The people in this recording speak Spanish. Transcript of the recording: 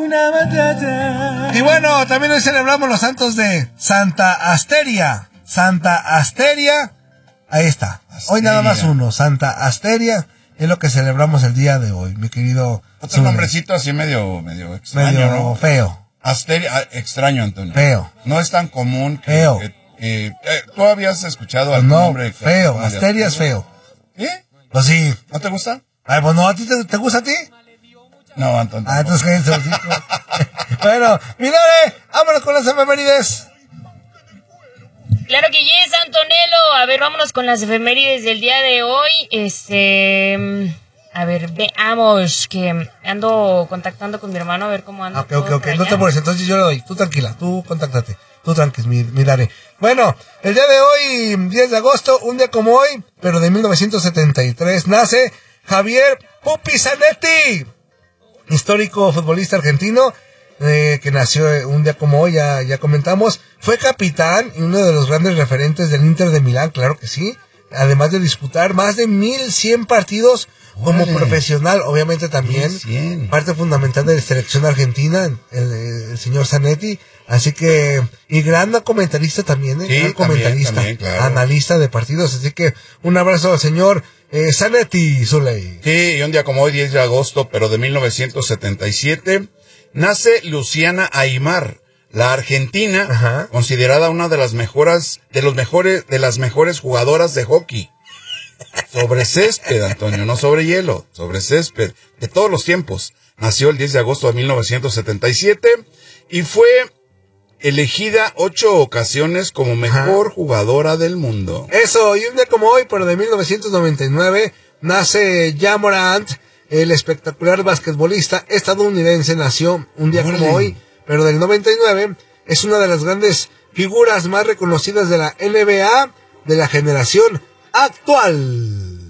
Hakuna Matata. Y bueno, también hoy celebramos los santos de Santa Asteria. Santa Asteria, ahí está. Hoy nada más uno, Santa Asteria, es lo que celebramos el día de hoy, mi querido. Otro nombrecito así medio extraño, medio, ¿no? Feo. Asteria, extraño, Antonio. Feo. No es tan común que... Feo. ¿Tú habías escuchado algún No, nombre? feo, Asteria es feo. ¿Sí? Pues sí. ¿No te gusta? Ay, pues no, ¿a ti te gusta a ti? No, Antonio. Ah, entonces cállense los hijos. Bueno, Minore, vámonos con las efemérides. Claro que yes, Antonello. A ver, vámonos con las efemérides del día de hoy. A ver, veamos que ando contactando con mi hermano a ver cómo anda. Ok, no te apures, entonces yo le doy. Tú tranquila, tú contáctate. Tú tranquis, Minare. Bueno, el día de hoy, 10 de agosto, un día como hoy, pero de 1973, nace Javier Pupi Zanetti, histórico futbolista argentino, que nació un día como hoy, ya comentamos. Fue capitán y uno de los grandes referentes del Inter de Milán, claro que sí. Además de disputar más de 1100 partidos como profesional, obviamente también 1100. Parte fundamental de la selección argentina, el señor Zanetti. Así que, y gran comentarista también, Sí, gran comentarista, también, claro. analista de partidos. Así que un abrazo al señor Zanetti, Zuley. Sí, y un día como hoy, 10 de agosto, pero de 1977, nace Luciana Aymar, la argentina, Ajá. considerada una de las mejores jugadoras de hockey. Sobre césped, Antonio, no sobre hielo, sobre césped, de todos los tiempos. Nació el 10 de agosto de 1977 y fue elegida 8 ocasiones como mejor jugadora del mundo. Eso, y un día como hoy, pero de 1999, nace Ja Morant, el espectacular basquetbolista estadounidense. Nació un día como hoy, pero del 99, es una de las grandes figuras más reconocidas de la NBA de la generación actual.